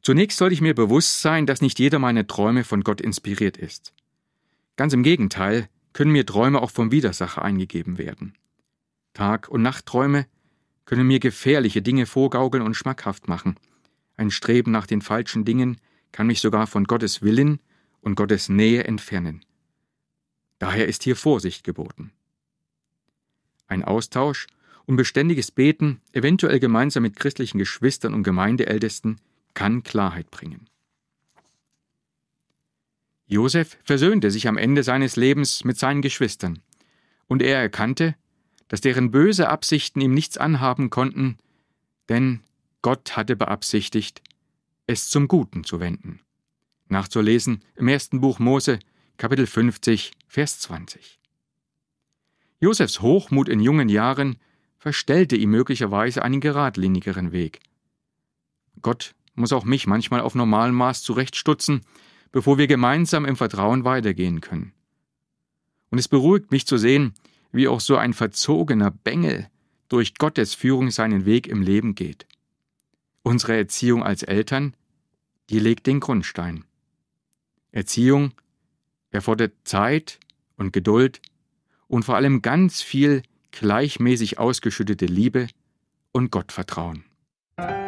Zunächst sollte ich mir bewusst sein, dass nicht jeder meiner Träume von Gott inspiriert ist. Ganz im Gegenteil können mir Träume auch vom Widersacher eingegeben werden. Tag- und Nachtträume können mir gefährliche Dinge vorgaukeln und schmackhaft machen. Ein Streben nach den falschen Dingen kann mich sogar von Gottes Willen und Gottes Nähe entfernen. Daher ist hier Vorsicht geboten. Ein Austausch und beständiges Beten, eventuell gemeinsam mit christlichen Geschwistern und Gemeindeältesten, kann Klarheit bringen. Josef versöhnte sich am Ende seines Lebens mit seinen Geschwistern, und er erkannte, dass deren böse Absichten ihm nichts anhaben konnten, denn Gott hatte beabsichtigt, es zum Guten zu wenden. Nachzulesen im 1. Buch Mose, Kapitel 50, Vers 20. Josefs Hochmut in jungen Jahren verstellte ihm möglicherweise einen geradlinigeren Weg. Gott muss auch mich manchmal auf normalem Maß zurechtstutzen, bevor wir gemeinsam im Vertrauen weitergehen können. Und es beruhigt mich zu sehen, wie auch so ein verzogener Bengel durch Gottes Führung seinen Weg im Leben geht. Unsere Erziehung als Eltern, die legt den Grundstein. Erziehung erfordert Zeit und Geduld und vor allem ganz viel gleichmäßig ausgeschüttete Liebe und Gottvertrauen.